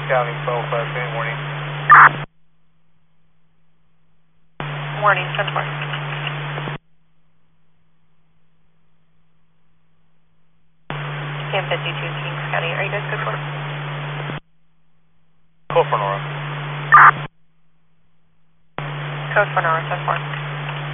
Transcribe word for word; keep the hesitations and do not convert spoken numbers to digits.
County, twelve five, good morning. Morning, ten four. Cam fifty-two, Kings County, are you guys good for? Code for Nora. Code for Nora, ten four.